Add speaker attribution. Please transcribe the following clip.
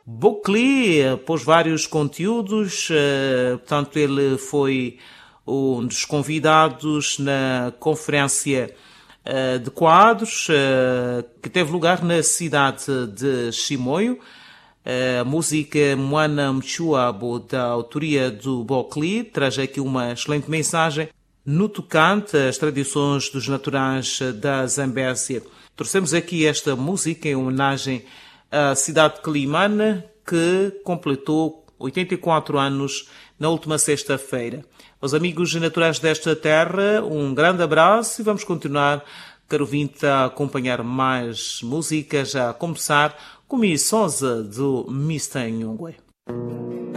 Speaker 1: Bocli pôs vários conteúdos, portanto ele foi um dos convidados na conferência de quadros que teve lugar na cidade de Chimoio. A música Moana Mchuabo, da autoria do Bocli, traz aqui uma excelente mensagem no tocante às tradições dos naturais da Zambésia. Trouxemos aqui esta música em homenagem à cidade de Quelimane, que completou 84 anos na última sexta-feira. Aos amigos naturais desta terra, um grande abraço e vamos continuar, caro ouvinte, a acompanhar mais músicas, a começar com Misosa do Mr. Nhungwe.